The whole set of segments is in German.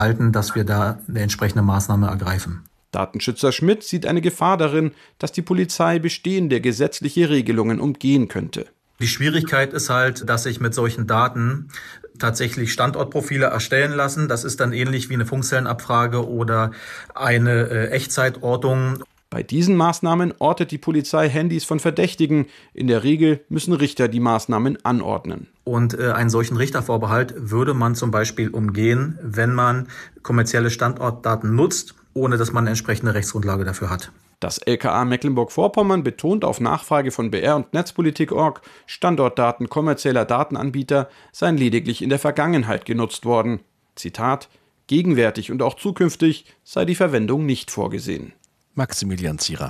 halten, dass wir da eine entsprechende Maßnahme ergreifen. Datenschützer Schmidt sieht eine Gefahr darin, dass die Polizei bestehende gesetzliche Regelungen umgehen könnte. Die Schwierigkeit ist halt, dass sich mit solchen Daten tatsächlich Standortprofile erstellen lassen. Das ist dann ähnlich wie eine Funkzellenabfrage oder eine Echtzeitortung. Bei diesen Maßnahmen ortet die Polizei Handys von Verdächtigen. In der Regel müssen Richter die Maßnahmen anordnen. Und einen solchen Richtervorbehalt würde man zum Beispiel umgehen, wenn man kommerzielle Standortdaten nutzt, ohne dass man eine entsprechende Rechtsgrundlage dafür hat. Das LKA Mecklenburg-Vorpommern betont auf Nachfrage von BR und Netzpolitik.org, Standortdaten kommerzieller Datenanbieter seien lediglich in der Vergangenheit genutzt worden. Zitat: Gegenwärtig und auch zukünftig sei die Verwendung nicht vorgesehen. Maximilian Zierer.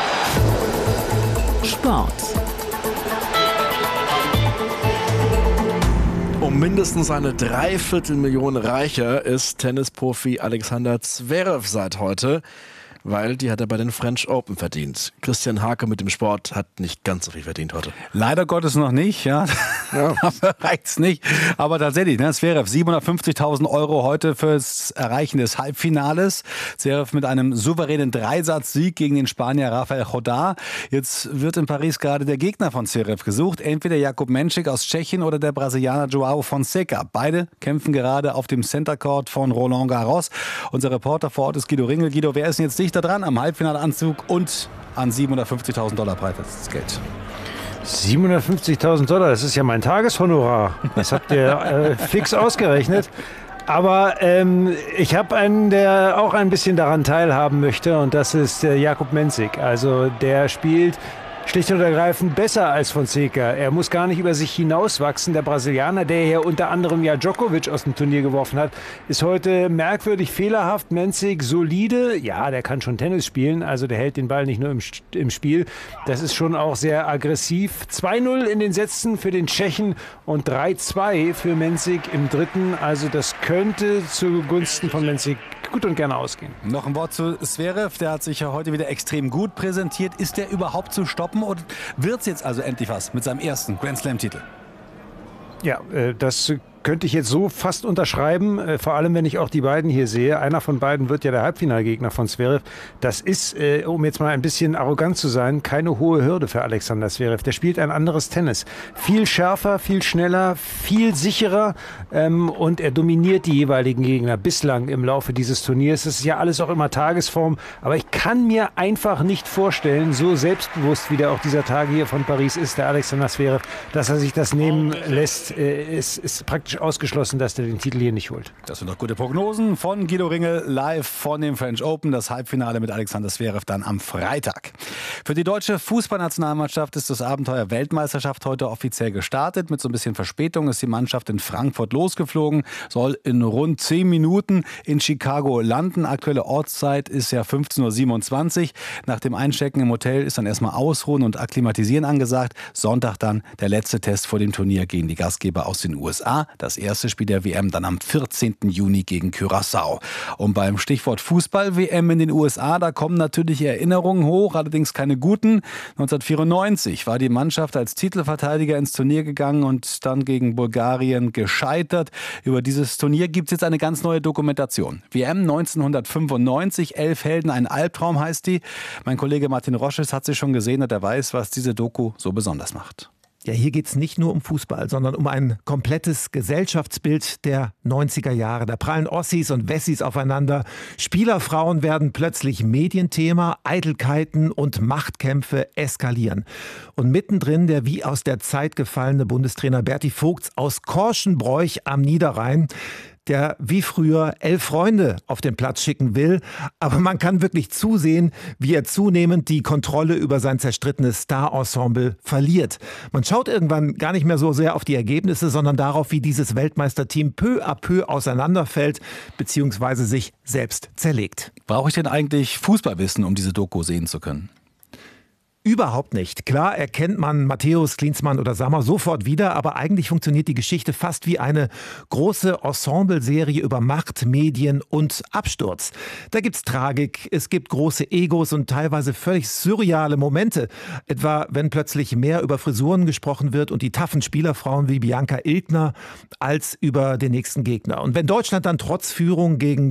Sport. Um mindestens eine 250.000 reicher ist Tennisprofi Alexander Zverev seit heute, weil die hat er bei den French Open verdient. Christian Hake mit dem Sport hat nicht ganz so viel verdient heute. Leider Gottes noch nicht, ja. Dafür reicht's nicht. Aber tatsächlich, Zverev 750.000 € heute fürs Erreichen des Halbfinales. Zverev mit einem souveränen Dreisatzsieg gegen den Spanier Rafael Nadal. Jetzt wird in Paris gerade der Gegner von Zverev gesucht. Entweder Jakub Menšík aus Tschechien oder der Brasilianer João Fonseca. Beide kämpfen gerade auf dem Center Court von Roland Garros. Unser Reporter vor Ort ist Guido Ringel. Guido, wer ist denn jetzt dichter dran am Halbfinalanzug und an 750.000 $ Preisgeld? 750.000 $, das ist ja mein Tageshonorar. Das habt ihr fix ausgerechnet. Aber ich habe einen, der auch ein bisschen daran teilhaben möchte, und das ist Jakub Menšík. Also der spielt schlicht und ergreifend besser als Fonseca. Er muss gar nicht über sich hinauswachsen. Der Brasilianer, der hier unter anderem ja Djokovic aus dem Turnier geworfen hat, ist heute merkwürdig fehlerhaft. Menšík solide. Ja, der kann schon Tennis spielen. Also der hält den Ball nicht nur im Spiel. Das ist schon auch sehr aggressiv. 2-0 in den Sätzen für den Tschechen und 3-2 für Menšík im dritten. Also das könnte zugunsten von Menšík gut und gerne ausgehen. Noch ein Wort zu Zverev. Der hat sich ja heute wieder extrem gut präsentiert. Ist der überhaupt zu stoppen oder wird es jetzt also endlich was mit seinem ersten Grand Slam-Titel? Ja, das könnte ich jetzt so fast unterschreiben, vor allem wenn ich auch die beiden hier sehe. Einer von beiden wird ja der Halbfinalgegner von Zverev. Das ist, um jetzt mal ein bisschen arrogant zu sein, keine hohe Hürde für Alexander Zverev. Der spielt ein anderes Tennis. Viel schärfer, viel schneller, viel sicherer und er dominiert die jeweiligen Gegner bislang im Laufe dieses Turniers. Das ist ja alles auch immer Tagesform, aber ich kann mir einfach nicht vorstellen, so selbstbewusst wie der auch dieser Tage hier von Paris ist, der Alexander Zverev, dass er sich das nehmen lässt. Es ist praktisch ausgeschlossen, dass der den Titel hier nicht holt. Das sind doch gute Prognosen von Guido Ringel live von dem French Open. Das Halbfinale mit Alexander Zverev dann am Freitag. Für die deutsche Fußballnationalmannschaft ist das Abenteuer Weltmeisterschaft heute offiziell gestartet. Mit so ein bisschen Verspätung ist die Mannschaft in Frankfurt losgeflogen, soll in rund 10 Minuten in Chicago landen. Aktuelle Ortszeit ist ja 15:27 Uhr. Nach dem Einchecken im Hotel ist dann erstmal Ausruhen und Akklimatisieren angesagt. Sonntag dann der letzte Test vor dem Turnier gegen die Gastgeber aus den USA. Das erste Spiel der WM dann am 14. Juni gegen Curaçao. Und beim Stichwort Fußball-WM in den USA, da kommen natürlich Erinnerungen hoch, allerdings keine guten. 1994 war die Mannschaft als Titelverteidiger ins Turnier gegangen und dann gegen Bulgarien gescheitert. Über dieses Turnier gibt es jetzt eine ganz neue Dokumentation. WM 1995, 11 Helden, ein Albtraum heißt die. Mein Kollege Martin Rosches hat sie schon gesehen und er weiß, was diese Doku so besonders macht. Ja, hier geht es nicht nur um Fußball, sondern um ein komplettes Gesellschaftsbild der 90er Jahre. Da prallen Ossis und Wessis aufeinander. Spielerfrauen werden plötzlich Medienthema, Eitelkeiten und Machtkämpfe eskalieren. Und mittendrin der wie aus der Zeit gefallene Bundestrainer Berti Vogts aus Korschenbroich am Niederrhein, der wie früher 11 Freunde auf den Platz schicken will. Aber man kann wirklich zusehen, wie er zunehmend die Kontrolle über sein zerstrittenes Star-Ensemble verliert. Man schaut irgendwann gar nicht mehr so sehr auf die Ergebnisse, sondern darauf, wie dieses Weltmeisterteam peu à peu auseinanderfällt bzw. sich selbst zerlegt. Brauche ich denn eigentlich Fußballwissen, um diese Doku sehen zu können? Überhaupt nicht. Klar erkennt man Matthäus, Klinsmann oder Sammer sofort wieder, aber eigentlich funktioniert die Geschichte fast wie eine große Ensemble-Serie über Macht, Medien und Absturz. Da gibt's Tragik, es gibt große Egos und teilweise völlig surreale Momente. Etwa, wenn plötzlich mehr über Frisuren gesprochen wird und die taffen Spielerfrauen wie Bianca Ilgner als über den nächsten Gegner. Und wenn Deutschland dann trotz Führung gegen